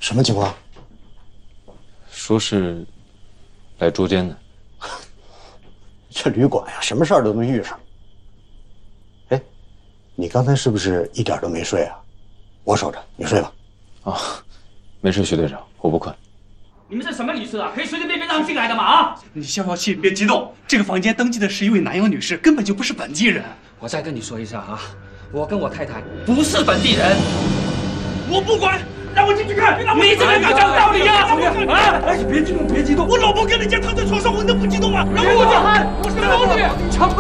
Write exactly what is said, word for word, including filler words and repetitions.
什么情况？ 说是来捉奸的。 这旅馆呀，什么事儿都能遇上。哎，你刚才是不是一点都没睡啊？我守着，你睡吧。 啊，没事，徐队长，我不困。 你们是什么旅社啊？可以随随便便让进来的吗？啊！ 你消消气，别激动。这个房间登记的是一位南洋女士，根本就不是本地人。 我再跟你说一下啊，我跟我太太不是本地人。 我不管，让我进去看。 你这个敢讲道理呀？ 啊！哎，别激动，别激动。我老婆跟人家躺在床上，我能不激动吗？让我进。我是老李。